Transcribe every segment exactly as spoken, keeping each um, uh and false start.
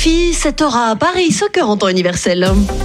F I, sept heures à Paris, cinq heures en temps universel.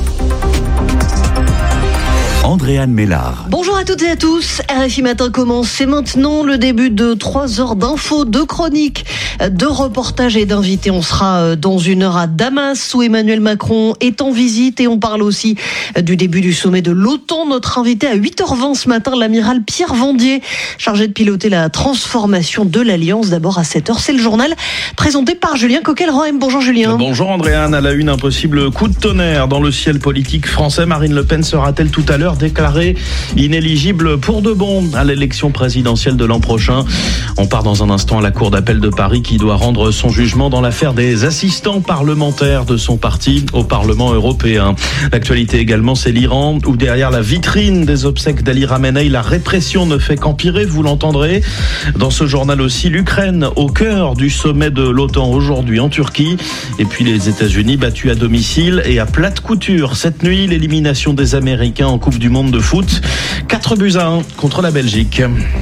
Andréane Mélard. Bonjour à toutes et à tous. R F I Matin commence. C'est maintenant le début de trois heures d'infos, de chroniques, de reportages et d'invités. On sera dans une heure à Damas où Emmanuel Macron est en visite et on parle aussi du début du sommet de l'OTAN. Notre invité à huit heures vingt ce matin, l'amiral Pierre Vendier, chargé de piloter la transformation de l'Alliance. D'abord à sept heures, c'est le journal présenté par Julien Coquel-Rohem. Bonjour Julien. Bonjour Andréane. À la une, un possible coup de tonnerre dans le ciel politique français. Marine Le Pen sera-t-elle tout à l'heure déclarée inéligible pour de bon à l'élection présidentielle de l'an prochain? On part dans un instant à la Cour d'appel de Paris qui doit rendre son jugement dans l'affaire des assistants parlementaires de son parti au Parlement européen. L'actualité également, c'est l'Iran où derrière la vitrine des obsèques d'Ali Khamenei, la répression ne fait qu'empirer, vous l'entendrez. Dans ce journal aussi, l'Ukraine au cœur du sommet de l'OTAN aujourd'hui en Turquie. Et puis les États-Unis battus à domicile et à plate couture. Cette nuit, l'élimination des Américains en Coupe du Monde de foot. quatre buts à un contre la Belgique.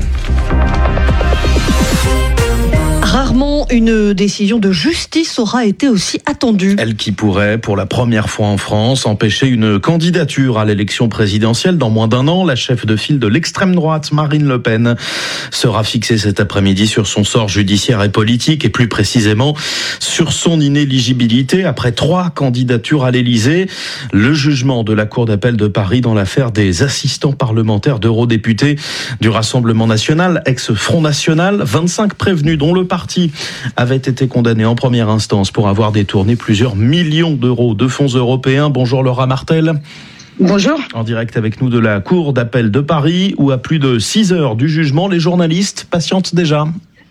Rarement une décision de justice aura été aussi attendue. Elle qui pourrait, pour la première fois en France, empêcher une candidature à l'élection présidentielle dans moins d'un an. La chef de file de l'extrême droite, Marine Le Pen, sera fixée cet après-midi sur son sort judiciaire et politique et plus précisément sur son inéligibilité après trois candidatures à l'Élysée. Le jugement de la Cour d'appel de Paris dans l'affaire des assistants parlementaires d'eurodéputés du Rassemblement national, ex-Front National, vingt-cinq prévenus dont le parti avait été condamné en première instance pour avoir détourné plusieurs millions d'euros de fonds européens. Bonjour Laura Martel. Bonjour. En direct avec nous de la Cour d'appel de Paris où à plus de six heures du jugement, les journalistes patientent déjà.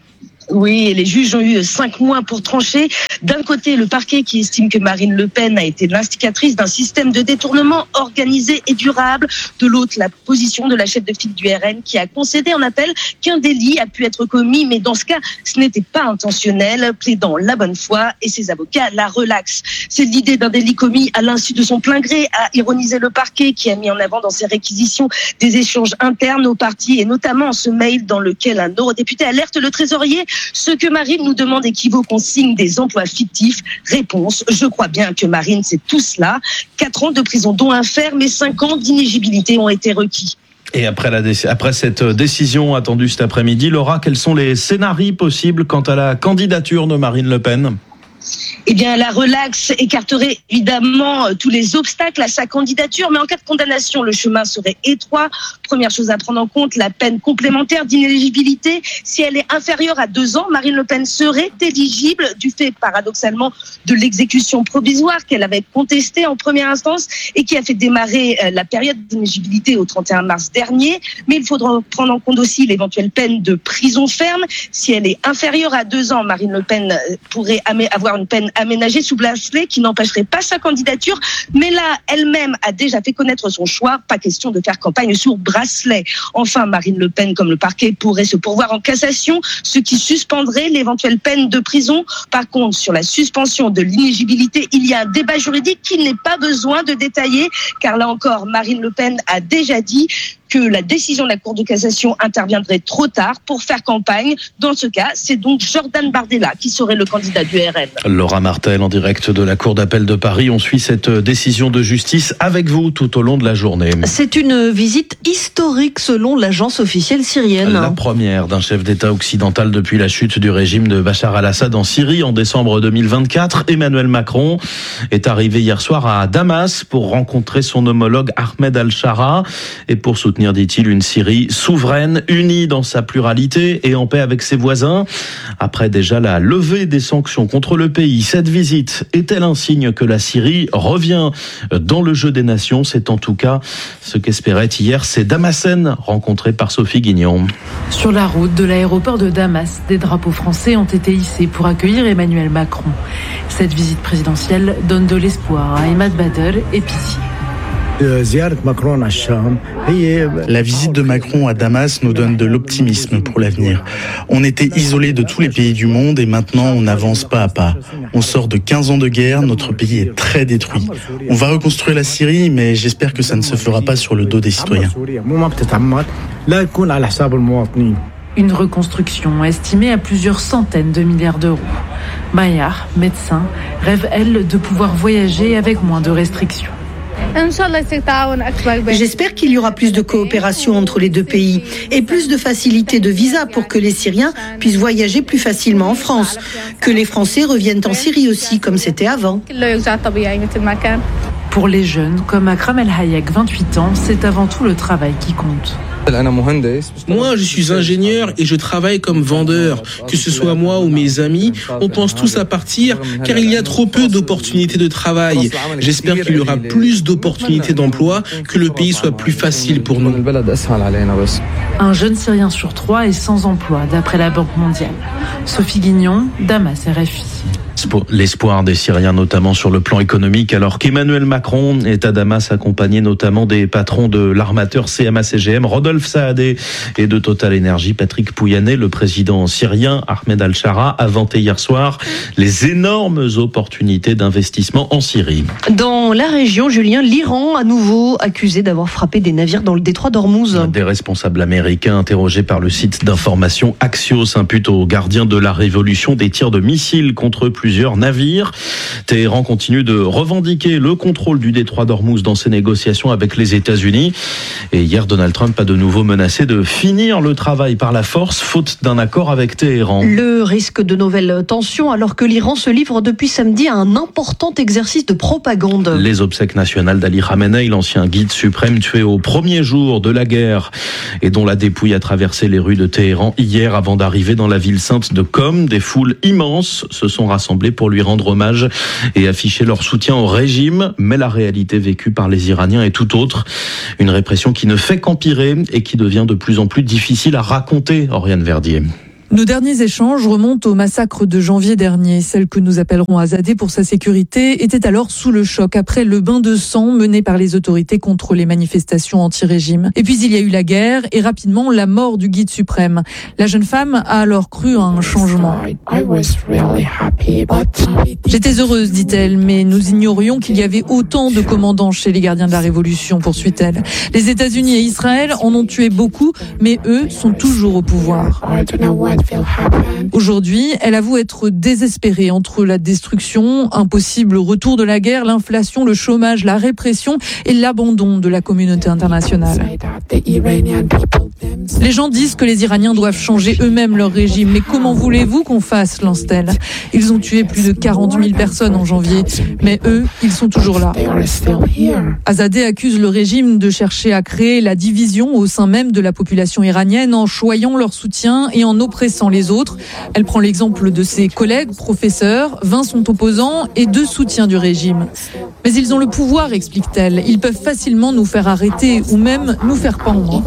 Oui, et les juges ont eu cinq mois pour trancher. D'un côté, le parquet qui estime que Marine Le Pen a été l'instigatrice d'un système de détournement organisé et durable. De l'autre, la position de la chef de file du R N qui a concédé en appel qu'un délit a pu être commis, mais dans ce cas, ce n'était pas intentionnel, plaidant la bonne foi et ses avocats la relaxent. C'est l'idée d'un délit commis à l'insu de son plein gré, a ironisé le parquet qui a mis en avant dans ses réquisitions des échanges internes au parti et notamment ce mail dans lequel un eurodéputé alerte le trésorier. Ce que Marine nous demande équivaut qu'on signe des emplois fictifs. Réponse, je crois bien que Marine, c'est tout cela. Quatre ans de prison dont un ferme et cinq ans d'inéligibilité ont été requis. Et après, la dé- après cette décision attendue cet après-midi, Laura, quels sont les scénarios possibles quant à la candidature de Marine Le Pen ? Eh bien, la relaxe écarterait évidemment tous les obstacles à sa candidature, mais en cas de condamnation, le chemin serait étroit. Première chose à prendre en compte, la peine complémentaire d'inéligibilité. Si elle est inférieure à deux ans, Marine Le Pen serait éligible du fait, paradoxalement, de l'exécution provisoire qu'elle avait contestée en première instance et qui a fait démarrer la période d'inéligibilité au trente et un mars dernier. Mais il faudra prendre en compte aussi l'éventuelle peine de prison ferme. Si elle est inférieure à deux ans, Marine Le Pen pourrait avoir une peine aménagée sous bracelet qui n'empêcherait pas sa candidature, mais là, elle-même a déjà fait connaître son choix, pas question de faire campagne sous bracelet. Enfin, Marine Le Pen, comme le parquet, pourrait se pourvoir en cassation, ce qui suspendrait l'éventuelle peine de prison. Par contre, sur la suspension de l'inéligibilité, il y a un débat juridique qu'il n'est pas besoin de détailler, car là encore, Marine Le Pen a déjà dit que la décision de la Cour de cassation interviendrait trop tard pour faire campagne. Dans ce cas, c'est donc Jordan Bardella qui serait le candidat du R N. Laura Martel en direct de la Cour d'appel de Paris. On suit cette décision de justice avec vous tout au long de la journée. C'est une visite historique selon l'agence officielle syrienne. La première d'un chef d'État occidental depuis la chute du régime de Bachar al-Assad en Syrie en décembre deux mille vingt-quatre. Emmanuel Macron est arrivé hier soir à Damas pour rencontrer son homologue Ahmed al-Shara et pour soutenir, dit-il, une Syrie souveraine, unie dans sa pluralité et en paix avec ses voisins. Après déjà la levée des sanctions contre le pays, cette visite est-elle un signe que la Syrie revient dans le jeu des nations? C'est en tout cas ce qu'espérait hier ces Damascènes rencontrés par Sophie Guignon. Sur la route de l'aéroport de Damas, des drapeaux français ont été hissés pour accueillir Emmanuel Macron. Cette visite présidentielle donne de l'espoir à Emad Badr et Pici. La visite de Macron à Damas nous donne de l'optimisme pour l'avenir. On était isolés de tous les pays du monde et maintenant on avance pas à pas. On sort de quinze ans de guerre, notre pays est très détruit. On va reconstruire la Syrie, mais j'espère que ça ne se fera pas sur le dos des citoyens. Une reconstruction estimée à plusieurs centaines de milliards d'euros. Mayar, médecin, rêve, elle, de pouvoir voyager avec moins de restrictions. J'espère qu'il y aura plus de coopération entre les deux pays et plus de facilité de visa pour que les Syriens puissent voyager plus facilement en France, que les Français reviennent en Syrie aussi comme c'était avant. Pour les jeunes, comme Akram El Hayek, vingt-huit ans, c'est avant tout le travail qui compte. Moi, je suis ingénieur et je travaille comme vendeur. Que ce soit moi ou mes amis, on pense tous à partir car il y a trop peu d'opportunités de travail. J'espère qu'il y aura plus d'opportunités d'emploi, que le pays soit plus facile pour nous. Un jeune Syrien sur trois est sans emploi, d'après la Banque mondiale. Sophie Guignon, Damas, R F I. L'espoir des Syriens, notamment sur le plan économique, alors qu'Emmanuel Macron est à Damas, accompagné notamment des patrons de l'armateur C M A C G M, Rodolphe Saadé, et de Total Energy, Patrick Pouyanné. Le président syrien, Ahmed Al-Shara, a vanté hier soir les énormes opportunités d'investissement en Syrie. Dans la région, Julien, l'Iran, à nouveau accusé d'avoir frappé des navires dans le détroit d'Ormuz. Des responsables américains interrogés par le site d'information Axios imputent aux gardiens de la révolution des tirs de missiles contre plusieurs navires. Téhéran continue de revendiquer le contrôle du détroit d'Ormuz dans ses négociations avec les États-Unis. Et hier, Donald Trump a de nouveau menacé de finir le travail par la force, faute d'un accord avec Téhéran. Le risque de nouvelles tensions alors que l'Iran se livre depuis samedi à un important exercice de propagande. Les obsèques nationales d'Ali Khamenei, l'ancien guide suprême tué au premier jour de la guerre et dont la dépouille a traversé les rues de Téhéran hier avant d'arriver dans la ville sainte de Qom. Des foules immenses se sont rassemblées pour lui rendre hommage et afficher leur soutien au régime. Mais la réalité vécue par les Iraniens est tout autre. Une répression qui ne fait qu'empirer et qui devient de plus en plus difficile à raconter, Oriane Verdier. Nos derniers échanges remontent au massacre de janvier dernier. Celle que nous appellerons Azadeh pour sa sécurité était alors sous le choc après le bain de sang mené par les autorités contre les manifestations anti-régime. Et puis il y a eu la guerre et rapidement la mort du guide suprême. La jeune femme a alors cru à un changement. J'étais heureuse, dit-elle, mais nous ignorions qu'il y avait autant de commandants chez les gardiens de la Révolution, poursuit-elle. Les États-Unis et Israël en ont tué beaucoup, mais eux sont toujours au pouvoir. Aujourd'hui, elle avoue être désespérée entre la destruction, un possible retour de la guerre, l'inflation, le chômage, la répression et l'abandon de la communauté internationale. Les gens disent que les Iraniens doivent changer eux-mêmes leur régime. Mais comment voulez-vous qu'on fasse, lance-t-elle ? Ils ont tué plus de quarante mille personnes en janvier. Mais eux, ils sont toujours là. Azadeh accuse le régime de chercher à créer la division au sein même de la population iranienne en choyant leur soutien et en oppressant les autres. Elle prend l'exemple de ses collègues professeurs, vingt sont opposants et deux soutiens du régime. Mais ils ont le pouvoir, explique-t-elle. Ils peuvent facilement nous faire arrêter ou même nous faire pendre.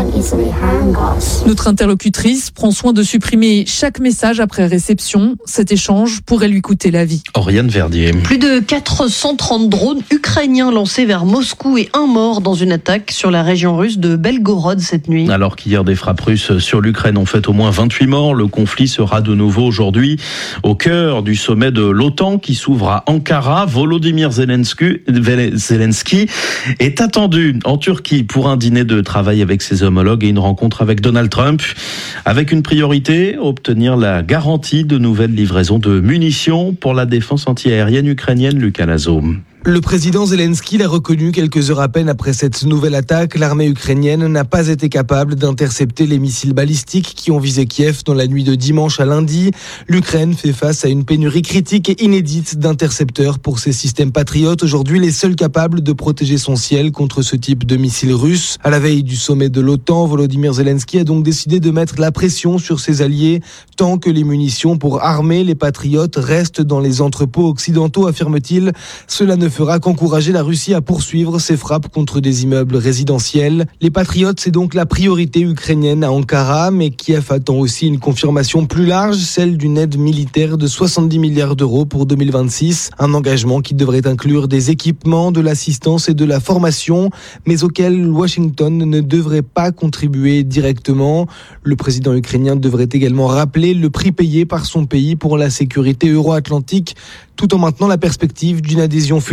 Notre interlocutrice prend soin de supprimer chaque message après réception. Cet échange pourrait lui coûter la vie. Oriane Verdier. Plus de quatre cent trente drones ukrainiens lancés vers Moscou et un mort dans une attaque sur la région russe de Belgorod cette nuit. Alors qu'hier des frappes russes sur l'Ukraine ont fait au moins vingt-huit morts, le conflit sera de nouveau aujourd'hui au cœur du sommet de l'OTAN qui s'ouvre à Ankara. Volodymyr Zelensky, Zelensky est attendu en Turquie pour un dîner de travail avec ses homologues et une rencontre avec Donald Trump, avec une priorité, obtenir la garantie de nouvelles livraisons de munitions pour la défense antiaérienne ukrainienne. Lucas Lazo. Le président Zelensky l'a reconnu quelques heures à peine après cette nouvelle attaque. L'armée ukrainienne n'a pas été capable d'intercepter les missiles balistiques qui ont visé Kiev dans la nuit de dimanche à lundi. L'Ukraine fait face à une pénurie critique et inédite d'intercepteurs pour ses systèmes patriotes, aujourd'hui les seuls capables de protéger son ciel contre ce type de missiles russes. À la veille du sommet de l'OTAN, Volodymyr Zelensky a donc décidé de mettre la pression sur ses alliés tant que les munitions pour armer les patriotes restent dans les entrepôts occidentaux, affirme-t-il. Cela ne fera qu'encourager la Russie à poursuivre ses frappes contre des immeubles résidentiels. Les patriotes, c'est donc la priorité ukrainienne à Ankara, mais Kiev attend aussi une confirmation plus large, celle d'une aide militaire de soixante-dix milliards d'euros pour deux mille vingt-six, un engagement qui devrait inclure des équipements, de l'assistance et de la formation, mais auquel Washington ne devrait pas contribuer directement. Le président ukrainien devrait également rappeler le prix payé par son pays pour la sécurité euro-atlantique, tout en maintenant la perspective d'une adhésion future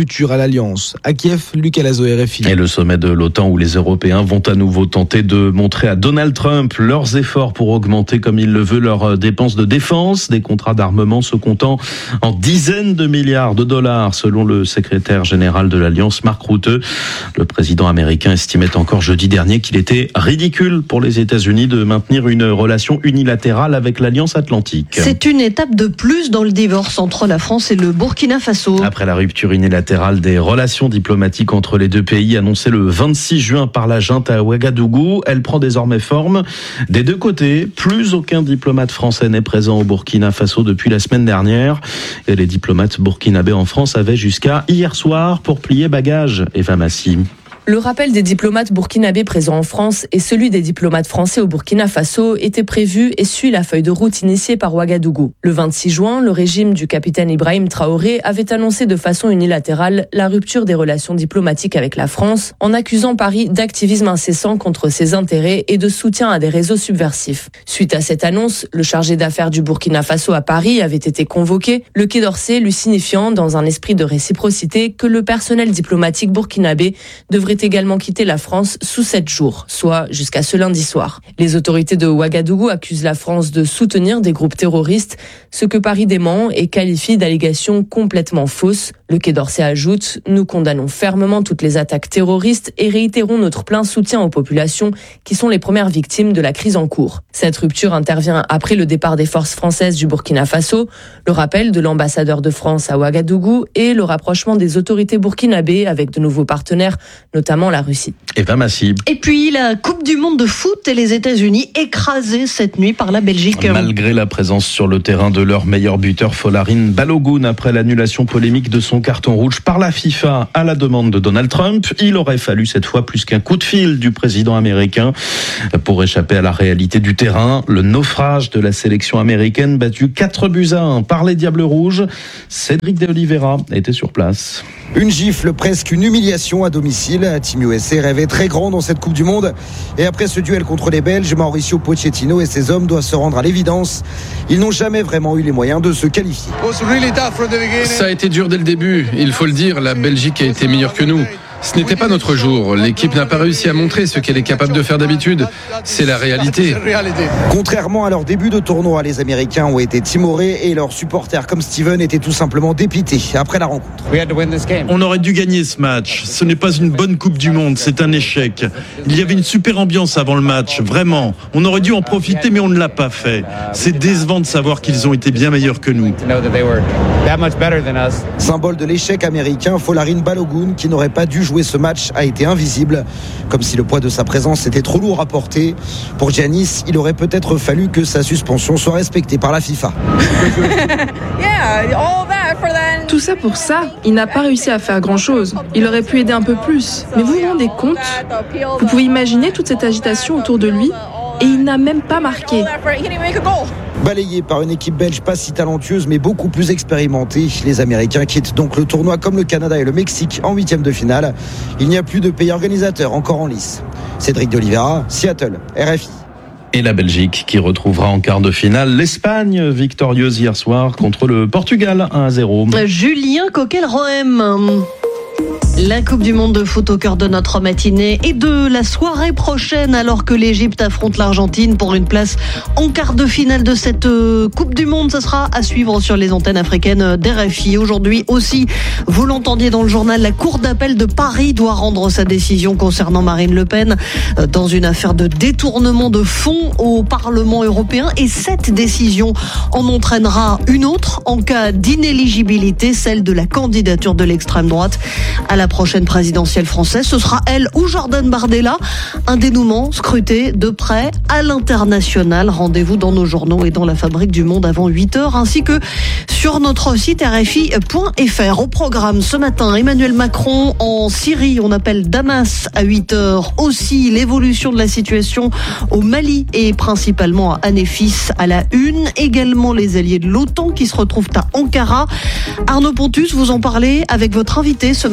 rupture à l'Alliance. À Kiev, Lucas Lazo, R F I. Et le sommet de l'OTAN où les Européens vont à nouveau tenter de montrer à Donald Trump leurs efforts pour augmenter comme il le veut leurs dépenses de défense, des contrats d'armement se comptant en dizaines de milliards de dollars selon le secrétaire général de l'Alliance, Mark Rutte. Le président américain estimait encore jeudi dernier qu'il était ridicule pour les États-Unis de maintenir une relation unilatérale avec l'Alliance Atlantique. C'est une étape de plus dans le divorce entre la France et le Burkina Faso. Après la rupture unilatérale des relations diplomatiques entre les deux pays annoncée le vingt-six juin par la junte à Ouagadougou, elle prend désormais forme des deux côtés. Plus aucun diplomate français n'est présent au Burkina Faso depuis la semaine dernière. Et les diplomates burkinabés en France avaient jusqu'à hier soir pour plier bagages. Eva Massi. Le rappel des diplomates burkinabés présents en France et celui des diplomates français au Burkina Faso était prévu et suit la feuille de route initiée par Ouagadougou. Le vingt-six juin, le régime du capitaine Ibrahim Traoré avait annoncé de façon unilatérale la rupture des relations diplomatiques avec la France en accusant Paris d'activisme incessant contre ses intérêts et de soutien à des réseaux subversifs. Suite à cette annonce, le chargé d'affaires du Burkina Faso à Paris avait été convoqué, le Quai d'Orsay lui signifiant dans un esprit de réciprocité que le personnel diplomatique burkinabé devrait également quitter la France sous sept jours, soit jusqu'à ce lundi soir. Les autorités de Ouagadougou accusent la France de soutenir des groupes terroristes, ce que Paris dément et qualifie d'allégations complètement fausses. Le Quai d'Orsay ajoute « Nous condamnons fermement toutes les attaques terroristes et réitérons notre plein soutien aux populations qui sont les premières victimes de la crise en cours ». Cette rupture intervient après le départ des forces françaises du Burkina Faso, le rappel de l'ambassadeur de France à Ouagadougou et le rapprochement des autorités burkinabées avec de nouveaux partenaires, notamment la Russie. Eva Massi. Et puis la Coupe du Monde de foot et les États-Unis écrasés cette nuit par la Belgique. Malgré la présence sur le terrain de leur meilleur buteur Folarin Balogun après l'annulation polémique de son carton rouge par la FIFA à la demande de Donald Trump, il aurait fallu cette fois plus qu'un coup de fil du président américain pour échapper à la réalité du terrain. Le naufrage de la sélection américaine battue quatre buts à un par les Diables Rouges. Cédric de Oliveira était sur place. Une gifle, presque une humiliation à domicile. Team U S A rêvait très grand dans cette Coupe du Monde. Et après ce duel contre les Belges, Mauricio Pochettino et ses hommes doivent se rendre à l'évidence. Ils n'ont jamais vraiment eu les moyens de se qualifier. Ça a été dur dès le début. Il faut le dire, la Belgique a été meilleure que nous. Ce n'était pas notre jour. L'équipe n'a pas réussi à montrer ce qu'elle est capable de faire d'habitude. C'est la réalité. Contrairement à leur début de tournoi, les Américains ont été timorés et leurs supporters comme Steven étaient tout simplement dépités après la rencontre. On aurait dû gagner ce match. Ce n'est pas une bonne Coupe du Monde, c'est un échec. Il y avait une super ambiance avant le match, vraiment. On aurait dû en profiter, mais on ne l'a pas fait. C'est décevant de savoir qu'ils ont été bien meilleurs que nous. Symbole de l'échec américain, Folarin Balogun, qui n'aurait pas dû jouer ce match, a été invisible, comme si le poids de sa présence était trop lourd à porter. Pour Giannis, il aurait peut-être fallu que sa suspension soit respectée par la FIFA. Tout ça pour ça, il n'a pas réussi à faire grand-chose. Il aurait pu aider un peu plus. Mais vous vous rendez compte ? Vous pouvez imaginer toute cette agitation autour de lui et il n'a même pas marqué. Balayé par une équipe belge pas si talentueuse mais beaucoup plus expérimentée, les Américains quittent donc le tournoi comme le Canada et le Mexique en huitième de finale. Il n'y a plus de pays organisateurs encore en lice. Cédric de Oliveira, Seattle, R F I. Et la Belgique qui retrouvera en quart de finale l'Espagne, victorieuse hier soir contre le Portugal un à zéro. Julien Coquel-Rohem. La Coupe du Monde de foot au cœur de notre matinée et de la soirée prochaine alors que l'Égypte affronte l'Argentine pour une place en quart de finale de cette Coupe du Monde. Ça sera à suivre sur les antennes africaines d'R F I. Aujourd'hui aussi, vous l'entendiez dans le journal, la Cour d'appel de Paris doit rendre sa décision concernant Marine Le Pen dans une affaire de détournement de fonds au Parlement européen et cette décision en entraînera une autre en cas d'inéligibilité, celle de la candidature de l'extrême droite à la prochaine présidentielle française. Ce sera elle ou Jordan Bardella. Un dénouement scruté de près à l'international. Rendez-vous dans nos journaux et dans la Fabrique du Monde avant huit heures, ainsi que sur notre site R F I point F R. Au programme ce matin, Emmanuel Macron en Syrie. On appelle Damas à huit heures. Aussi, l'évolution de la situation au Mali et principalement à Anéfis à la une. Également les alliés de l'OTAN qui se retrouvent à Ankara. Arnaud Pontus, vous en parlez avec votre invité ce matin, la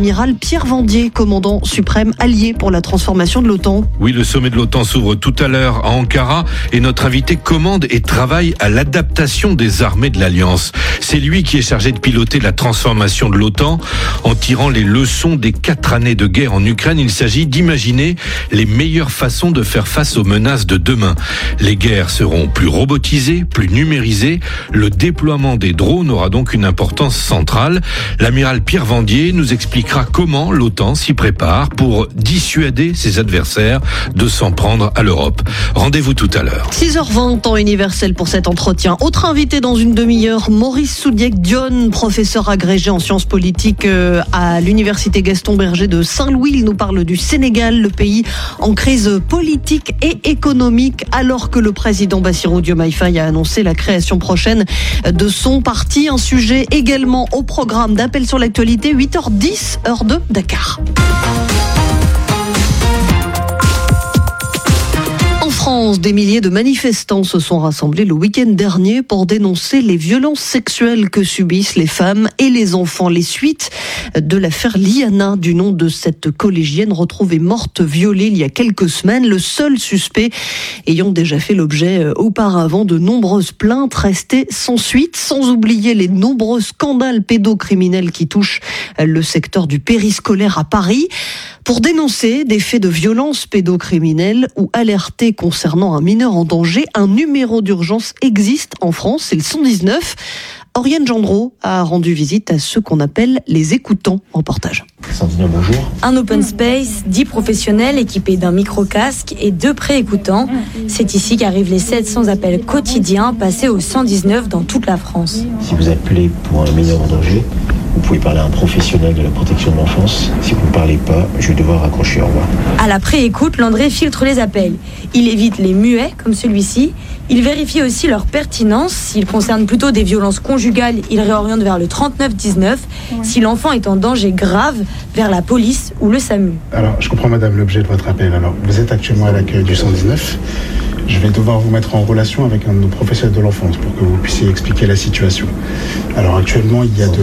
l'amiral Pierre Vandier, commandant suprême allié pour la transformation de l'OTAN. Oui, le sommet de l'OTAN s'ouvre tout à l'heure à Ankara et notre invité commande et travaille à l'adaptation des armées de l'Alliance. C'est lui qui est chargé de piloter la transformation de l'OTAN en tirant les leçons des quatre années de guerre en Ukraine. Il s'agit d'imaginer les meilleures façons de faire face aux menaces de demain. Les guerres seront plus robotisées, plus numérisées. Le déploiement des drones aura donc une importance centrale. L'amiral Pierre Vandier nous expliquera comment l'OTAN s'y prépare pour dissuader ses adversaires de s'en prendre à l'Europe. Rendez-vous tout à l'heure. six heures vingt, temps universel pour cet entretien. Autre invité dans une demi-heure, Maurice Soudiek-Dione, professeur agrégé en sciences politiques à l'université Gaston Berger de Saint-Louis. Il nous parle du Sénégal, le pays en crise politique et économique, alors que le président Bassirou Diomaye Faye a annoncé la création prochaine de son parti. Un sujet également au programme d'Appel sur l'actualité, huit heures dix, heure de Dakar. En France, des milliers de manifestants se sont rassemblés le week-end dernier pour dénoncer les violences sexuelles que subissent les femmes et les enfants. Les suites de l'affaire Liana, du nom de cette collégienne retrouvée morte violée il y a quelques semaines, le seul suspect ayant déjà fait l'objet auparavant de nombreuses plaintes restées sans suite, sans oublier les nombreux scandales pédocriminels qui touchent le secteur du périscolaire à Paris. Pour dénoncer des faits de violence pédocriminelle ou alerter concernant un mineur en danger, un numéro d'urgence existe en France, c'est le cent dix-neuf. Oriane Gendreau a rendu visite à ceux qu'on appelle les écoutants. Reportage. Sandrine, bonjour. Un open space, dix professionnels équipés d'un micro-casque et deux pré-écoutants. C'est ici qu'arrivent les sept cents appels quotidiens passés au cent dix-neuf dans toute la France. Si vous appelez pour un mineur en danger, vous pouvez parler à un professionnel de la protection de l'enfance. Si vous ne parlez pas, je vais devoir raccrocher. Au revoir. À la pré-écoute, Landré filtre les appels. Il évite les muets, comme celui-ci. Il vérifie aussi leur pertinence. S'ils concernent plutôt des violences conjugales, il réoriente vers le trente-neuf dix-neuf. Si l'enfant est en danger grave, vers la police ou le SAMU. Alors, je comprends, madame, l'objet de votre appel. Alors, vous êtes actuellement à l'accueil du cent dix-neuf. Je vais devoir vous mettre en relation avec un de nos professionnels de l'enfance pour que vous puissiez expliquer la situation. Alors, actuellement, il y a de